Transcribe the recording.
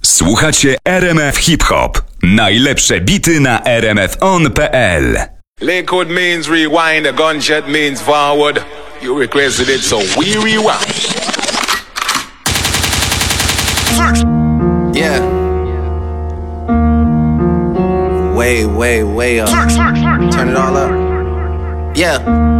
Słuchacie RMF Hip Hop. Najlepsze bity na rmfon.pl. Liquid means rewind, a gunshot means forward. You requested it, so we rewind. Yeah. Way up. Turn it all up. Yeah.